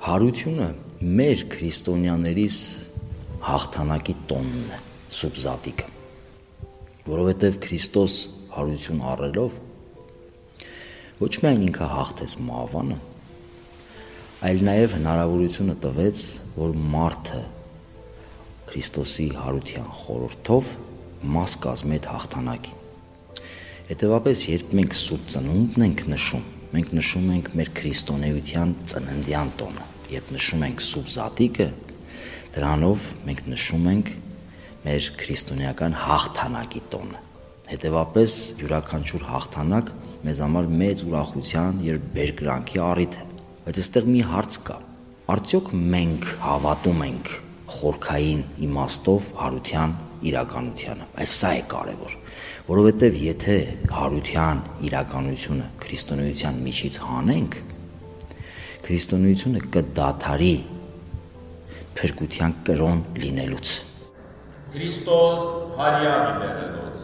Հարությունը մեր քրիստոնյաներիս հաղթանակի տոնն է, սուբզատիկը, որովհետև Քրիստոս հարություն առելով ոչ միայն ինքը հաղթեց մահվանը, այլ նաև հնարավորությունը տվեց, որ մարդը Քրիստոսի հարության խորհրդով մաս կազմի այդ հաղթանակին։ Հետևաբար, երբ մենք Սուրբ Ծնունդն ենք նշում, մենք նշում ենք մեր քրիստոնեության ծննդյան տոնը, երբ նշում ենք սուբզատիկը, դրանով մենք նշում ենք մեր քրիստոնեական հաղթանակի տոնը։ Հետևաբար, յուրաքանչյուր հաղթանակ մեզ համար մեծ ուրախության եւ բերկրանքի առիթ է։ Բայց այստեղ մի հարց կա. արդյոք մենք հավատում ենք խորքային իմաստով հարության իրականությանը։ Այս սա է կարևոր, որովհետև եթե հարության իրականությունը քրիստոնեության միջից հանենք, քրիստոնեությունը կդադարի փրկության կրոն լինելուց։ Քրիստոս հարյա լինելուց։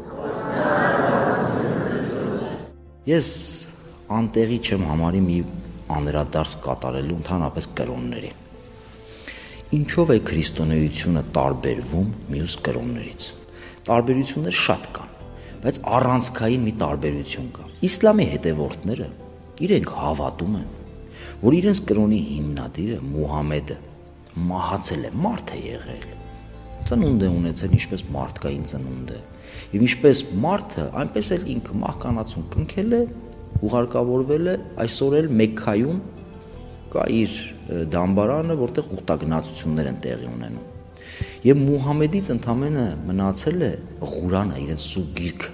Ես անտեղի չեմ համարի մի անդրադարձ կատարելու ընդհանրապես կրոնների։ Ինչով է քրիստոնեությունը տարբերվում մյուս կրոններից։ Տարբերություններ շատ կան, բայց առանցքային մի տարբերություն կա։ Իսլամի հետևորդները իրենք հավատում են, որ իրենց կրոնի հիմնադիրը Մուհամեդը մահացել է, մարդ է եղել, ծնունդ է ունեցել ինչպես մարդկային ծնունդ է, եւ ինչպես մարդը, այնպես էլ ինքը մահկանացուն կնքել է, ուղարկավորվել է, այսօր էլ Մեքքայում կա իր դամբարանը, որտեղ ուխտագնացություններ են տեղի ունենում։ Եվ Մուհամեդից ընդամենը մնացել է Ղուրանը, իրենց սուրբ գիրքը։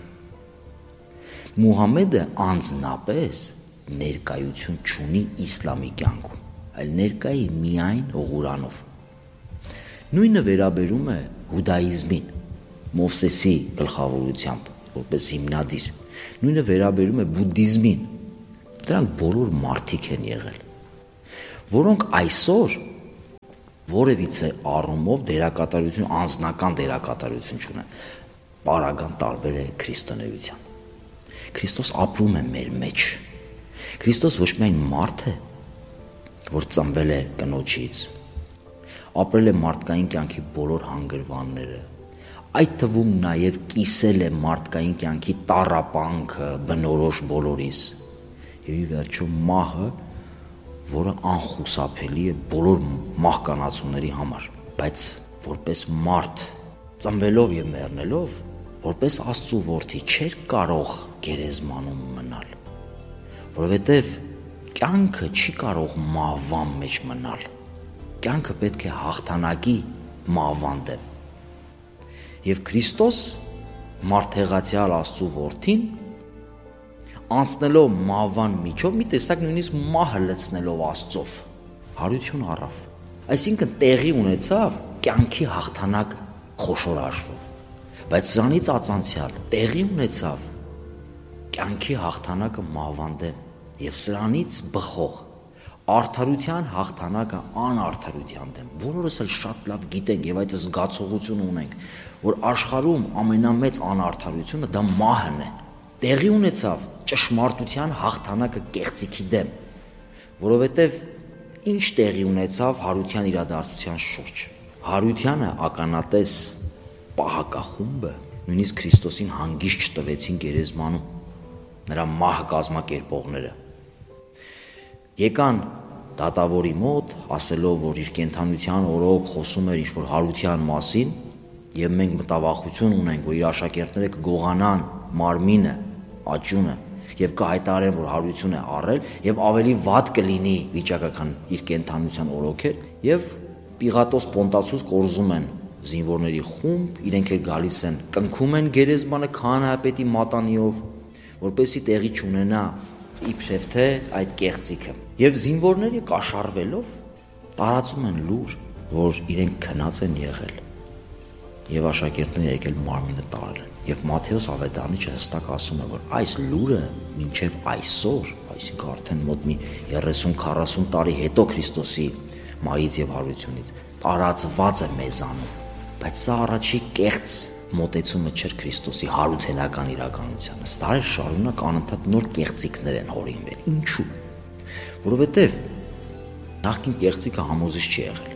Մուհամեդը անձնապես ներկայություն չունի իսլամի կյանքում, այլ ներկայի միայն Ղուրանով։ Նույնը վերաբերում է հուդայիզմին, Մովսեսի գլխավորությամբ, որպես հիմնադիր։ Նույնը վերաբերում է բուդդիզմին։ Դրանք բոլոր մարդիկ են եղել, որոնք այսօր որևիցե առումով դերակատարություն, անձնական դերակատարություն չունեն։ Պարագան տարբեր է քրիստոնեության։ Քրիստոս ապրում է մեր մեջ։ Քրիստոս ոչ միայն մարդ է, որ ծնվել է կնոջից, ապրել է մարդկային կյանքի բոլոր հանգրվանները, այդ թվում նաև կիսել է մարդկային կյանքի տառապանքը բնորոշ բոլորիս, եւ ի վերջո մահը, որը անխուսափելի է բոլոր մահկանացուների համար, բայց որպես մարդ ծնվելով եւ մեռնելով, որպես Աստծո որդի չէր կարող գերեզմանում մնալ, որովհետեւ կյանքը չի կարող մահվան մեջ մնալ։ Կյանքը պետք է հաղթանակի մահվան դեմ։ Եվ Քրիստոս մարդեղացյալ Աստծո որդին անցնելով մահվան միջով մի տեսակ նույնիսկ մահը լցնելով Աստծով հարություն առավ։ Այսինքն տեղի ունեցավ կյանքի հաղթանակ խոշոր հաշվով, բայց սրանից ածանցյալ տեղի ունեցավ կյանքի հաղթանակը մահվան դեմ եւ սրանից բխող արդարության հաղթանակը անարդարության դեմ։ Բոլորս էլ շատ լավ գիտենք եւ այդ զգացողությունը ունենք, որ աշխարհում ամենամեծ անարդարությունը դա մահն է։ Տեղի ունեցավ ճշմարտության հաղթանակը կեղծիքի դեմ, որովհետեւ ինչ տեղի ունեցավ հարության իրադարձության շուրջ։ Հարությանը ականատես պահակախումբը նույնիսկ Քրիստոսին հանգիստ չտվեցին գերեզմանում, նրա մահը կազմակերպողները։ Եկան դատավորի մոտ, ասելով, որ իր կենդանության օրոք խոսում էր ինչ-որ հարության մասին, եւ մենք մտավախություն ունենք, որ իր աշակերտները կգողանան մարմինը, աճյունը, եւ կհայտարարեն, որ հարություն է առել, եւ ավելի վատ կլինի վիճակը, քան իր կենդանության օրոք էր, եւ Պիղատոս Պոնտացուս կորզում են զինվորների խումբ, իրենք էլ գալիս են, կնքում են գերեզմանը քահանայապետի մատանիով, որպեսզի տեղի չունենա իբրև թե այդ կեղծիքը։ Եվ զինվորները կաշառվելով տարածում են լուր, որ իրենք քնած են եղել եւ աշակերտները եկել մարմինը տարել են։ Եվ Մատթեոս Ավետարանիչը հստակ ասում է, որ այս լուրը մինչև այսօր, այսինքն արդեն մոտ մի 30-40 տարի հետո Քրիստոսի մահից եւ հարությունից տարածված է մեզանում, բայց սա առաջի կեղծ մոտեցումը չէր Քրիստոսի հարութենական իրականությանը։ Դարեր շարունակ անընդհատ նոր կեղծիքներ են հորինվել։ Ինչու՞։ Որովհետև Նախկին կեղծիքը համոզիչ չի եղել։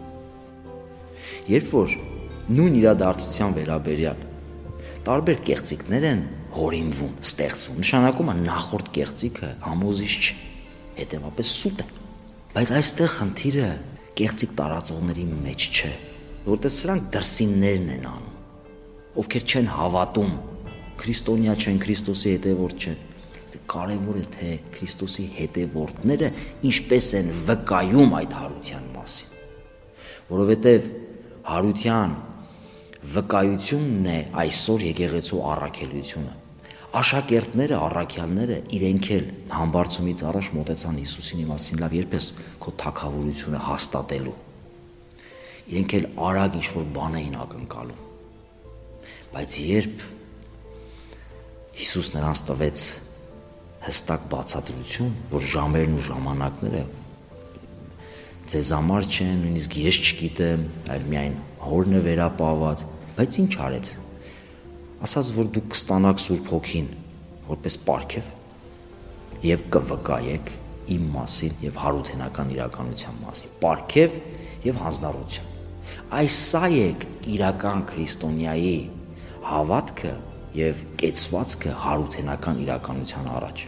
Երբ որ նույն իրադարձության վերաբերյալ տարբեր կեղծիքներ են հորինվում, ստեղծվում, նշանակում է նախորդ կեղծիքը համոզիչ չէ, հետևաբար սուտ է։ Բայց այստեղ խնդիրը կեղծիք տարածողների մեջ չէ, որտեղ սրանք դրսիններն են անում, ովքեր չեն հավատում, քրիստոնյա չեն, Քրիստոսի հետևորդ չեն։ Կարևոր է թե Քրիստոսի հետևորդները ինչպես են վկայում այդ հարության մասին, որովհետև հարության վկայությունն է այսօր եկեղեցու առաքելությունը։ Աշակերտները, առաքյալները իրենք էլ համբարձումից առաջ մոտեցան Հիսուսին մասին, լավ, երբ ես քո թագավորությունը հաստատելու։ Իրենք էլ արագ ինչ-որ բան էին ակնկալում։ Բայց երբ Հիսուս նրանց տվեց հստակ բացատրություն, որ ժամերն ու ժամանակները ձեզ համար չեն, նույնիսկ ես չգիտեմ, այլ միայն Հորն է վերապահված, բայց ինչ արեց։ Ասաց, որ դուք կստանաք Սուրբ Հոգին որպես պարգև եւ կվկայեք իմ մասին եւ հարութենական իրականության մասին, պարգև եւ հանձնառություն։ Այս սա է իրական քրիստոնյայի հավատքը եւ կեցվածքը հարութենական իրականության առաջ։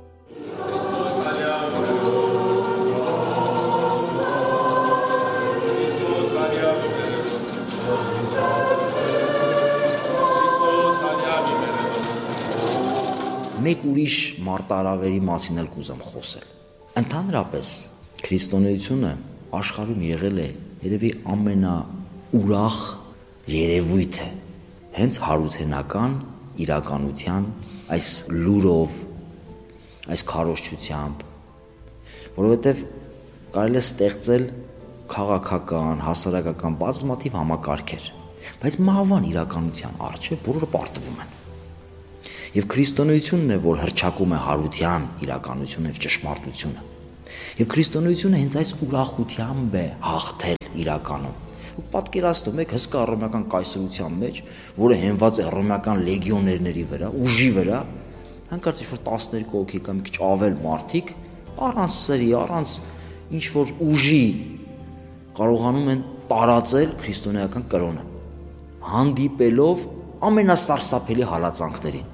Մեկ ուրիշ մարտահրավերի մասին էլ կուզեմ խոսել։ Ընդհանրապես քրիստոնեությունը աշխարհում եղել է երևի ամենաուրախ երևույթը հենց հարութենական իրականության այս լուրով, այս քարոզչությամբ, որովհետև կարելի է ստեղծել քաղաքական, հասարակական բազմաթիվ համակարգեր, բայց մահվան իրականության առջև բոլորը պարտվում են։ Եվ քրիստոնեությունն է, որ հռչակում է հարության իրականությունը եւ ճշմարտությունը։ Եվ քրիստոնեությունը հենց այս ուրախությամբ է հաղթել իրականում։ Ու պատկերացնում եք հսկա հռոմեական կայսրության մեջ, որը հենված է հռոմեական լեգիոներների վրա, ուժի վրա, հանկարծ ինչ-որ 12 հոգի կամ մի քիչ ավել մարդիկ առանց սրի, առանց ինչ-որ ուժի կարողանում են տարածել քրիստոնեական կրոնը, հանդիպելով ամենասարսափելի հալածանքներին։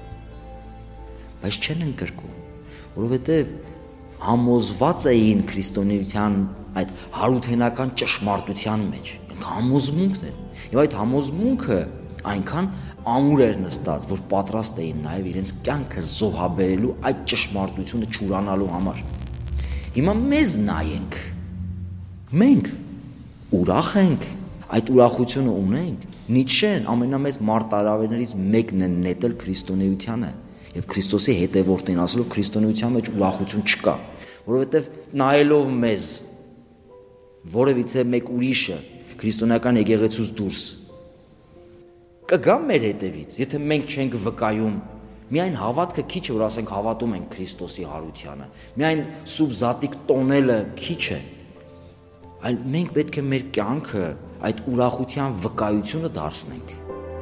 Բայց չեն ընկրկում, որովհետև համոզված էին քրիստոնեության այդ հարութենական ճշմարտության մեջ, համոզմունքն էր, եւ այդ համոզմունքը այնքան ամուր էր նստած, որ պատրաստ էին նաեւ իրենց կյանքը զոհաբերելու այդ ճշմարտությունը չուրանալու համար։ Հիմա մեզ նայենք, մենք ուրախ ենք, այդ ուրախությունը ունենք։ Նիցշեն ամենամեծ մարտահրավերներից մեկն է նետել քրիստոնեությանը եւ Քրիստոսի հետևորդին ասելով քրիստոնեության մեջ ուրախություն չկա, որովհետեւ նայելով մեզ որևիցե մեկ ուրիշը քրիստոնեական եկեղեցուց դուրս կգա մեր հետևից, եթե մենք չենք վկայում, միայն հավատքը քիչ է, որ ասենք հավատում ենք Քրիստոսի հարությանը, միայն սուրբ զատիկ տոնելը քիչ է, այլ մենք պետք է մեր կյանքը այդ ուրախության վկայությունը դարձնենք։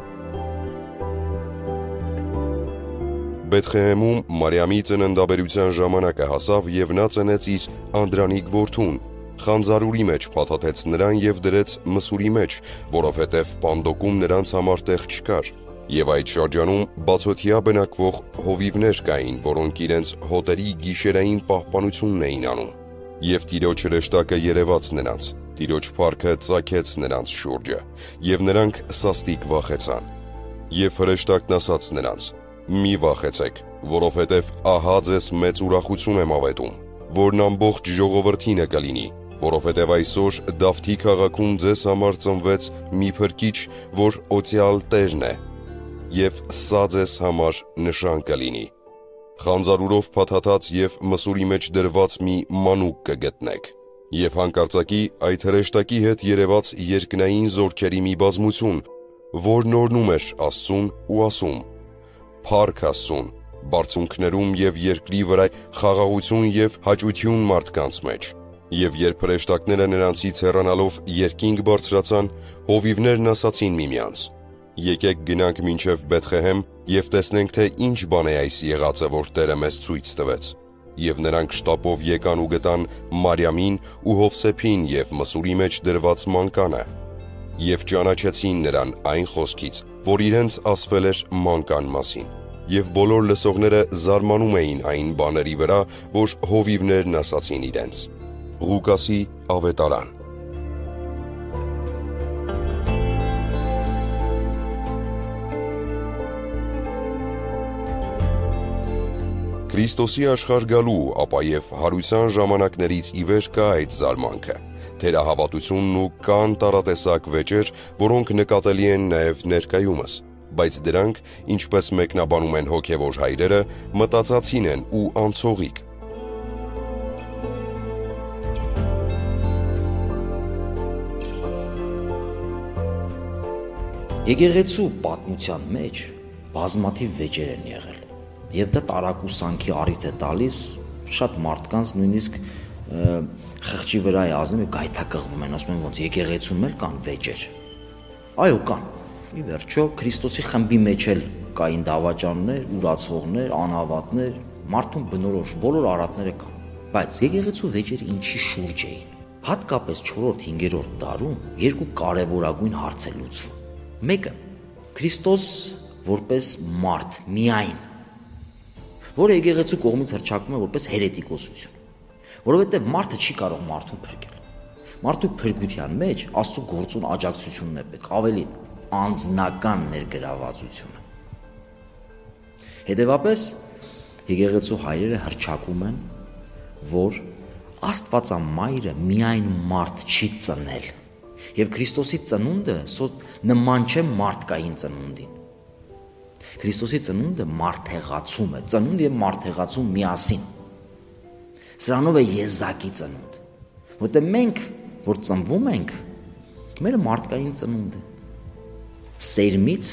Բեթխեհեմում Մարիամի ծննդաբերության ժամանակը հասավ եւ նա ծնեց իր անդրանիկ որդուն, խանձարուրի մեջ փաթաթեց նրան եւ դրեց մսուրի մեջ, որովհետեւ պանդոկում նրանց համար տեղ չկար։ Եվ այդ շրջանում բացօթյա բնակվող հովիվներ կային, որոնք իրենց հոտերի գիշերային պահպանությունն էին անում։ Եվ Տիրոջ հրեշտակը երևաց նրանց, Տիրոջ փառքը ծագեց նրանց շուրջը, եւ նրանք սաստիկ վախեցան։ Եվ հրեշտակն ասաց նրանց. «Մի վախեցեք, որովհետև ահա ձեզ մեծ ուրախություն եմ ավետում, որն ամբողջ ժողովրդինը կլինի, որովհետև այսօր Դավթի քաղաքում ձեզ համար ծնվեց մի փրկիչ, որ օծյալ Տերն է, եւ սա ձեզ համար նշան կլինի. խանձարուրով փաթաթած եւ մսուրի մեջ դրված մի մանուկ կգտնեք»։ Եվ հանկարծակի այդ հրեշտակի հետ երևաց երկնային զորքերի մի բազմություն, որ նորնում էր Աստծուն ու ասում. «Փառք Աստծուն, բարձունքներում եւ երկրի վրա խաղաղություն եւ հաճույքություն մարդկանց մեջ»։ Եվ երբ հրեշտակները նրանցից հեռանալով երկինք բարձրացան, հովիվներն ասացին միմյանց. «Եկեք գնանք մինչև Բեթխեհեմ եւ տեսնենք, թե ինչ բան է այս եղածը, որ Տերը մեզ ցույց տվեց»։ Եվ նրանք շտապով եկան ու գտան Մարիամին ու Հովսեփին և մսուրի մեջ դրված մանկանը և ճանաչեցին նրան այն խոսքից, որ իրենց ասվել էր մանկան մասին։ Եվ բոլոր լսողները զարմանում էին այն բաների վրա, որ հովիվներն ասացին իրենց։ Ղուկասի ավետարան։ Քրիստոսի աշխարհ գալու, ապա և հարության ժամանակներից ի վեր կա այդ զարմանքը, թերահավատությունն ու կան տարատեսակ վեճեր, որոնք նկատելի են նաև ներկայումս, բայց դրանք, ինչպես մեկնաբանում են հոգևոր հայրերը, մտածածին են ու անցողիկ։ Եկեղեցու պատմության մեջ բազմաթիվ վեճեր են եղել։ Եվ դա տարակուսանքի առիթ է տալիս շատ մարդկանց, նույնիսկ խղճի վրա է ազնում և գայթակղվում են, ասում են ոնց եկեղեցում էլ կան վեճեր։ Այո, կան։ Ի վերջո Քրիստոսի խմբի մեջ էլ կային դավաճաններ, ուրացողներ, անհավատներ, մարդուն բնորոշ բոլոր արատները կան։ Բայց եկեղեցու վեճերը ինչի շուրջ էին։ Հատկապես 4-5-րդ դարում երկու կարևորագույն հարց է լուծվում։ Մեկը Քրիստոս որպես մարդ միայն, որը եկեղեցու կողմից հռչակվում է որպես հերետիկոսություն, որովհետև մարդը չի կարող մարդուն փրկել։ Մարդու փրկության մեջ Աստծո գործուն աջակցությունն է պետք, ավելին անձնական ներգրավվածությունը։ Հետևաբար եկեղեցու հայրերը հռչակում են, որ Աստվածամայրը միայն մարդ չի ծնել, եւ Քրիստոսի ծնունդը նման չէ մարդկային ծնունդին։ Քրիստոսի ծնունդը մարդեղացում է, ծնունդ և մարդեղացում միասին։ Սրանով է եզակի ծնունդ, որտեղ մենք, որ ծնվում ենք, մերը մարդկային ծնունդ է։ Սերմից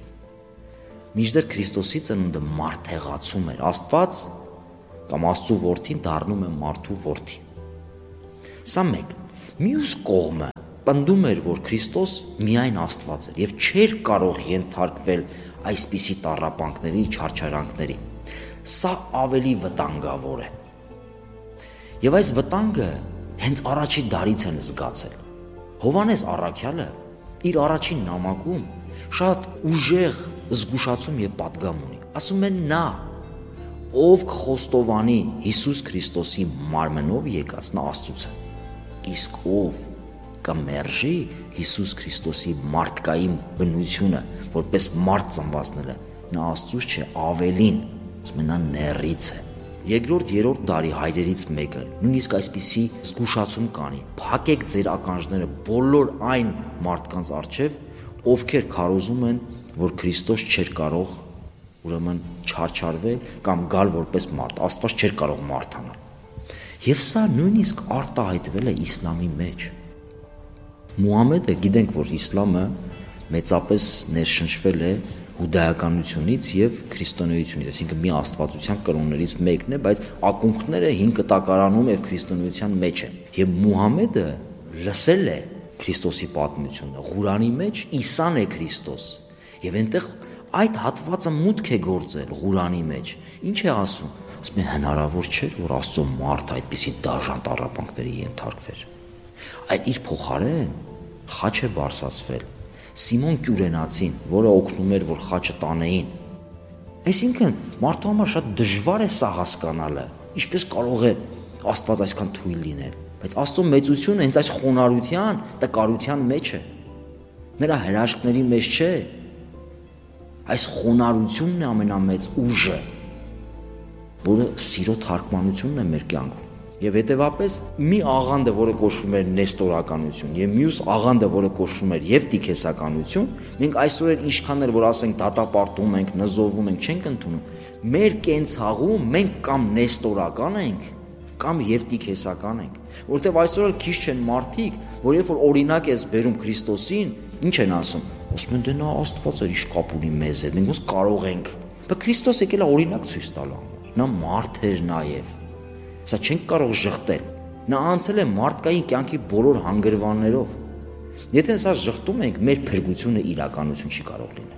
մինչդեռ Քրիստոսի ծնունդը մարդեղացում էր, Աստված կամ Աստծո որդին դառնում է մարդու որդի։ Սա մեկ։ Մյուս կողմը պնդում էր, որ Քրիստոս միայն Աստված էր և չէր կարող ենթարկվել այսպիսի տառապանքների, չարչարանքների։ Սա ավելի վտանգավոր է։ Եվ այս վտանգը հենց առաջի դարից են զգացել։ Հովհաննես առաքյալը իր առաջին նամակում շատ ուժեղ զգուշացում և պատգամ ունի։ Ասում է նա, ով կխոստովանի Հիսուս Քրիստոսի մարմնով եկած, նա Աստծուց է։ Իսկ ով կմերժի Հիսուս Քրիստոսի մարդկային բնությունը, որպես մարդ ծնվածները, նա Աստծուց չէ, ավելին, ասում են նա նեռից է։ Երկրորդ, երրորդ դարի հայրերից մեկը նույնիսկ այսպիսի զգուշացում կանի. փակեք ձեր ականջները բոլոր այն մարդկանց առջև, ովքեր քարոզում են, որ Քրիստոս չէր կարող ուրեմն չարչարվել կամ գալ որպես մարդ, Աստված չէր կարող մարդանալ։ Եվ սա նույնիսկ արտահայտվել է իսլամի մեջ։ Մուհամեդը, գիտենք, որ իսլամը մեծապես ներշնչվել է հուդայականությունից և քրիստոնեությունից, այսինքն մի աստվածության կրոններից մեկն է, բայց ակունքները հին կտակարանում և քրիստոնեության մեջ են։ Եվ Մուհամեդը լսել է Քրիստոսի պատմությունը, Ղուրանի մեջ Իսան է Քրիստոս, և այնտեղ այդ հատվածը մուտք է գործել Ղուրանի մեջ։ Ինչ է ասում։ Ասում է հնարավոր չէր, որ Աստծո մարդ այդպիսի դաժան տառապանքների ենթարկվեր։ Այլ իր փոխարեն խաչ է բարձրացվել Սիմոն Կյուրենացին, որը օգնում էր, որ խաչը տանեին։ Այսինքն մարդու համար շատ դժվար է սա հասկանալը, ինչպես կարող է Աստված այսքան թույլ լինել, բայց Աստծո մեծությունը հենց այս խոնարհության, տկարության մեջ է։ Նրա հրաշքների մեջ չէ։ Այս խոնարհությունն է ամենամեծ ուժը, որը սիրո թարգմանությունն է մեր կյանքում։ Եվ հետևապես մի աղանդը, որը կոչվում էր նեստորականություն, եւ մյուս աղանդը, որը կոչվում էր եւ տիքեսականություն, մենք այսօր էլ ինչքան էլ որ ասենք դատապարտում ենք, նզովում ենք, չենք ընդունում։ Մեր կենցաղում մենք կամ նեստորական ենք, կամ եւ տիքեսական ենք, որովհետեւ այսօր էլ քիչ չեն մարդիկ, որ երբ որ օրինակ ես բերում Քրիստոսին, ինչ են ասում։ Ասում են դե նա Աստված է, ինչ կապ ունի մեզ հետ, մենք ոնց կարող ենք։ Բայց Քրիստոս եկել է օրինակ ցույց տալու։ Նա մարդ էր նաեւ։ Սա չենք կարող ժխտել։ Նա անցել է մարդկային կյանքի բոլոր հանգրվաններով։ Եթե սա ժխտում ենք, մեր փրկությունը իրականություն չի կարող լինել։